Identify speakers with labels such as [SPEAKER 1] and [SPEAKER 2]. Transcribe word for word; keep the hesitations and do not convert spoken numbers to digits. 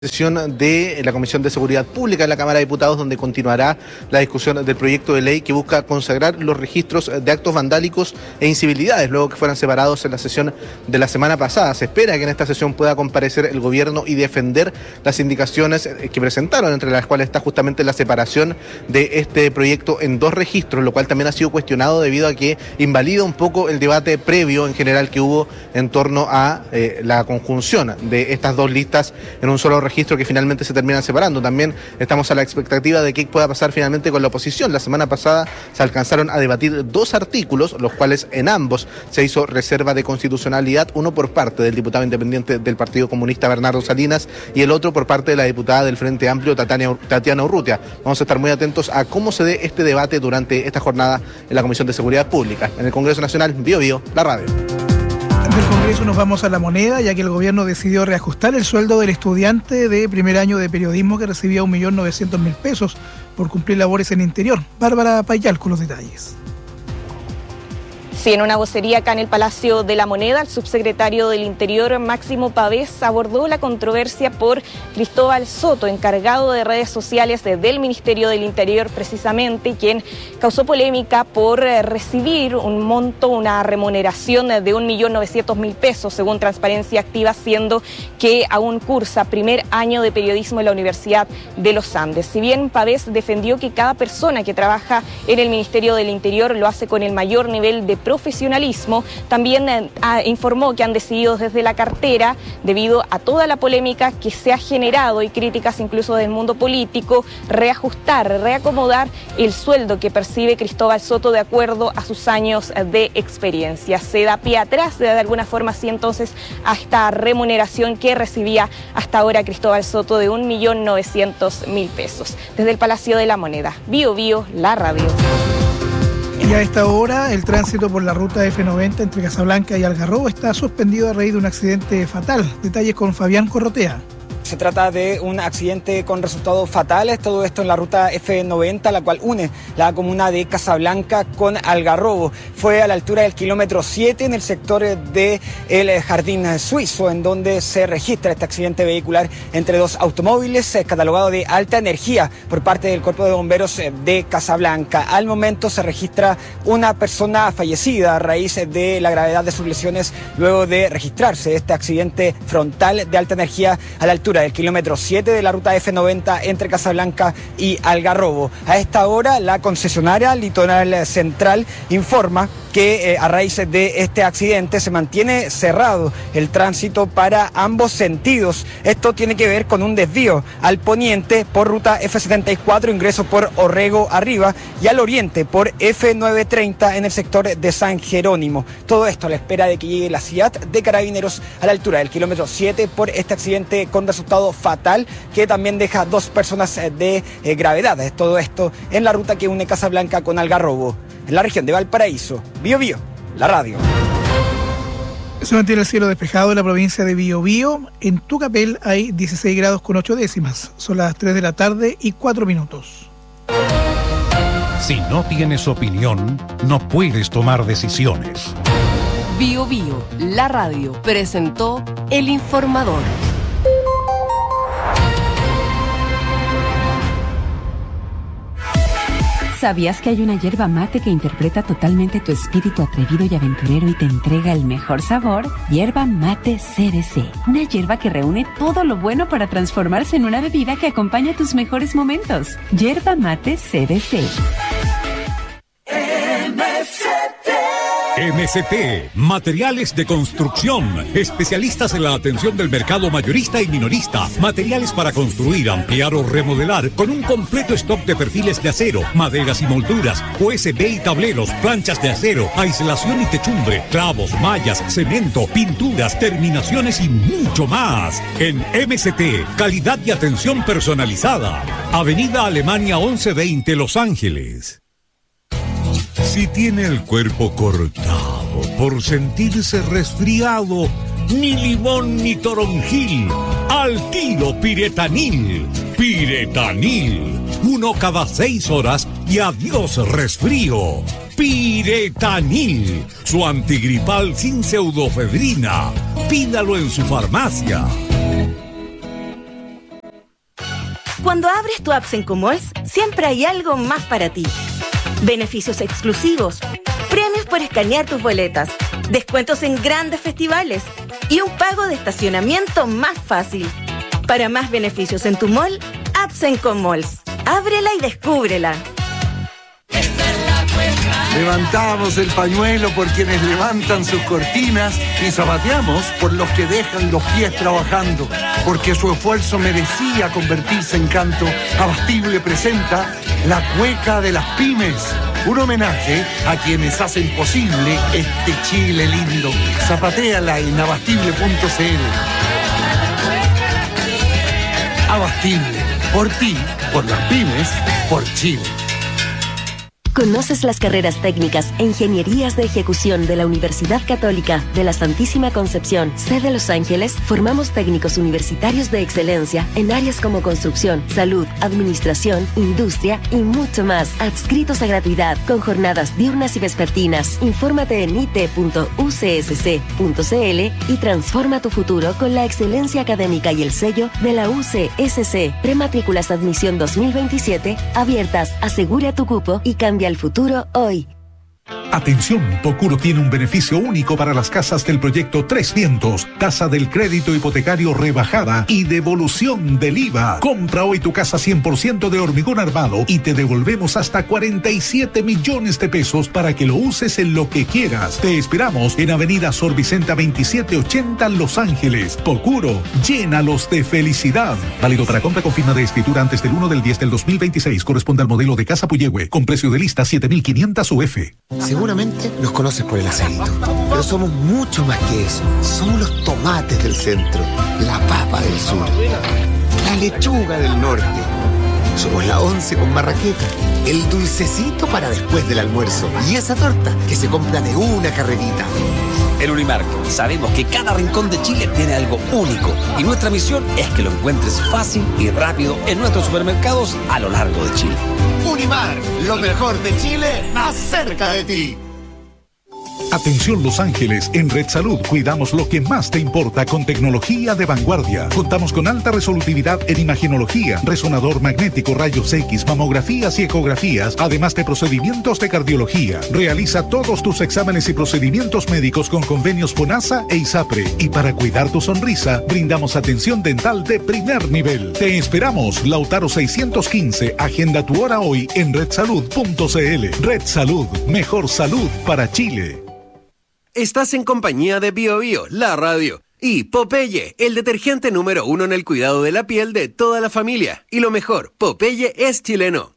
[SPEAKER 1] Sesión de la Comisión de Seguridad Pública de la Cámara de Diputados, donde continuará la discusión del proyecto de ley que busca consagrar los registros de actos vandálicos e incivilidades, luego que fueran separados en la sesión de la semana pasada. Se espera que en esta sesión pueda comparecer el gobierno y defender las indicaciones que presentaron, entre las cuales está justamente la separación de este proyecto en dos registros, lo cual también ha sido cuestionado debido a que invalida un poco el debate previo en general que hubo en torno a eh, la conjunción de estas dos listas en un solo registro registro que finalmente se terminan separando. También estamos a la expectativa de qué pueda pasar finalmente con la oposición. La semana pasada se alcanzaron a debatir dos artículos, los cuales en ambos se hizo reserva de constitucionalidad, uno por parte del diputado independiente del Partido Comunista Bernardo Salinas y el otro por parte de la diputada del Frente Amplio Tatiana, Tatiana Urrutia. Vamos a estar muy atentos a cómo se dé este debate durante esta jornada en la Comisión de Seguridad Pública. En el Congreso Nacional, Bio Bio, la radio.
[SPEAKER 2] Del Congreso nos vamos a La Moneda, ya que el gobierno decidió reajustar el sueldo del estudiante de primer año de periodismo que recibía un millón novecientos mil pesos por cumplir labores en interior. Bárbara Payal con los detalles.
[SPEAKER 3] Sí, en una vocería acá en el Palacio de la Moneda, el subsecretario del Interior, Máximo Pavés, abordó la controversia por Cristóbal Soto, encargado de redes sociales del Ministerio del Interior precisamente, quien causó polémica por recibir un monto, una remuneración de un millón novecientos mil pesos, según Transparencia Activa, siendo que aún cursa primer año de periodismo en la Universidad de los Andes. Si bien Pavés defendió que cada persona que trabaja en el Ministerio del Interior lo hace con el mayor nivel de profesionalismo, también eh, informó que han decidido desde la cartera, debido a toda la polémica que se ha generado y críticas incluso del mundo político, reajustar, reacomodar el sueldo que percibe Cristóbal Soto de acuerdo a sus años de experiencia. Se da pie atrás de, de alguna forma así entonces a esta remuneración que recibía hasta ahora Cristóbal Soto de un millón novecientos mil pesos. Desde el Palacio de la Moneda, Bio Bio, la radio.
[SPEAKER 2] Y a esta hora, el tránsito por la ruta F noventa entre Casablanca y Algarrobo está suspendido a raíz de un accidente fatal. Detalles con Fabián Corrotea.
[SPEAKER 4] Se trata de un accidente con resultados fatales, todo esto en la ruta F noventa, la cual une la comuna de Casablanca con Algarrobo. Fue a la altura del kilómetro siete en el sector del Jardín Suizo, en donde se registra este accidente vehicular entre dos automóviles, catalogado de alta energía por parte del Cuerpo de Bomberos de Casablanca. Al momento se registra una persona fallecida a raíz de la gravedad de sus lesiones luego de registrarse este accidente frontal de alta energía a la altura del kilómetro siete de la ruta F noventa entre Casablanca y Algarrobo. A esta hora, la concesionaria Litoral Central informa que eh, a raíz de este accidente se mantiene cerrado el tránsito para ambos sentidos. Esto tiene que ver con un desvío al poniente por ruta F setenta y cuatro, ingreso por Orrego arriba, y al oriente por F novecientos treinta en el sector de San Jerónimo. Todo esto a la espera de que llegue la ciudad de Carabineros a la altura del kilómetro siete por este accidente con resultado fatal que también deja dos personas de eh, gravedad. Todo esto en la ruta que une Casablanca con Algarrobo, en la región de Valparaíso. Bio Bio, la radio.
[SPEAKER 2] Se mantiene el cielo despejado en la provincia de Biobío. En Tucapel hay dieciséis grados con ocho décimas. Son las tres de la tarde y cuatro minutos.
[SPEAKER 5] Si no tienes opinión, no puedes tomar decisiones.
[SPEAKER 6] Bio Bio, la radio, presentó El Informador.
[SPEAKER 7] ¿Sabías que hay una yerba mate que interpreta totalmente tu espíritu atrevido y aventurero y te entrega el mejor sabor? Yerba Mate C B C. Una yerba que reúne todo lo bueno para transformarse en una bebida que acompaña tus mejores momentos. Yerba Mate C B C.
[SPEAKER 5] M S T, Materiales de Construcción, especialistas en la atención del mercado mayorista y minorista, materiales para construir, ampliar o remodelar, con un completo stock de perfiles de acero, maderas y molduras, U S B y tableros, planchas de acero, aislación y techumbre, clavos, mallas, cemento, pinturas, terminaciones y mucho más. En M S T, calidad y atención personalizada. Avenida Alemania once veinte, Los Ángeles. Si tiene el cuerpo cortado por sentirse resfriado, ni limón ni toronjil, al tiro Piretanil. Piretanil, uno cada seis horas y adiós resfrío. Piretanil, su antigripal sin pseudofedrina. Pídalo en su farmacia.
[SPEAKER 8] Cuando abres tu Absenco Malls, siempre hay algo más para ti. Beneficios exclusivos, premios por escanear tus boletas, descuentos en grandes festivales y un pago de estacionamiento más fácil. Para más beneficios en tu mall, Absenco Malls. Ábrela y descúbrela.
[SPEAKER 9] Levantamos el pañuelo por quienes levantan sus cortinas y zapateamos por los que dejan los pies trabajando, porque su esfuerzo merecía convertirse en canto. Abastible presenta La Cueca de las Pymes, un homenaje a quienes hacen posible este Chile lindo. Zapatéala en abastible punto c l. Abastible, por ti, por las pymes, por Chile.
[SPEAKER 10] ¿Conoces las carreras técnicas e ingenierías de ejecución de la Universidad Católica de la Santísima Concepción, sede Los Ángeles? Formamos técnicos universitarios de excelencia en áreas como construcción, salud, administración, industria y mucho más. Adscritos a gratuidad, con jornadas diurnas y vespertinas. Infórmate en i t punto u c s c punto c l y transforma tu futuro con la excelencia académica y el sello de la U C S C. Prematrículas admisión dos mil veintisiete abiertas. Asegura tu cupo y cambia al futuro hoy.
[SPEAKER 5] Atención, Pocuro tiene un beneficio único para las casas del proyecto Tres Vientos. Tasa del crédito hipotecario rebajada y devolución del I V A. Compra hoy tu casa cien por ciento de hormigón armado y te devolvemos hasta cuarenta y siete millones de pesos para que lo uses en lo que quieras. Te esperamos en Avenida Sor Vicenta veintisiete ochenta, Los Ángeles. Pocuro, llénalos de felicidad. Válido para compra con firma de escritura antes del uno del diez del dos mil veintiséis. Corresponde al modelo de casa Puyehue, con precio de lista siete mil quinientos U F.
[SPEAKER 11] Seguramente nos conoces por el aceito, pero somos mucho más que eso. Somos los tomates del centro, la papa del sur, la lechuga del norte. Somos la once con marraqueta, el dulcecito para después del almuerzo y esa torta que se compra de una carrerita.
[SPEAKER 12] En Unimark sabemos que cada rincón de Chile tiene algo único y nuestra misión es que lo encuentres fácil y rápido en nuestros supermercados a lo largo de Chile.
[SPEAKER 11] Unimark, lo mejor de Chile, más cerca de ti.
[SPEAKER 5] Atención Los Ángeles, en Red Salud cuidamos lo que más te importa con tecnología de vanguardia. Contamos con alta resolutividad en imagenología, resonador magnético, rayos X, mamografías y ecografías, además de procedimientos de cardiología. Realiza todos tus exámenes y procedimientos médicos con convenios FONASA e ISAPRE. Y para cuidar tu sonrisa, brindamos atención dental de primer nivel. Te esperamos, Lautaro seiscientos quince. Agenda tu hora hoy en red salud punto c l. Red Salud, mejor salud para Chile.
[SPEAKER 13] Estás en compañía de Bio Bio, la radio, y Popeye, el detergente número uno en el cuidado de la piel de toda la familia. Y lo mejor, Popeye es chileno.